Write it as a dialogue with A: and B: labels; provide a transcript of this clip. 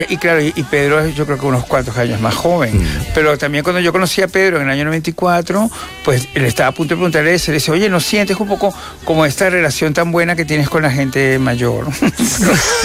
A: Y claro, y Pedro es yo creo que unos cuantos años más joven. Pero también cuando yo conocí a Pedro en el año 94, pues él estaba a punto de preguntarle eso. Le dice, oye, ¿no sientes un poco como esta relación tan buena que tienes con la gente mayor?